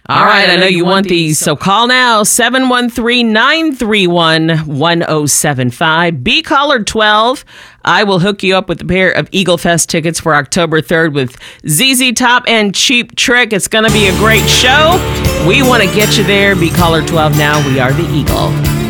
All right, I know you want these, so call now, 713-931-1075. Be caller 12. I will hook you up with a pair of Eagle Fest tickets for October 3rd with ZZ Top and Cheap Trick. It's going to be a great show. We want to get you there. Be caller 12 now. We are the Eagle.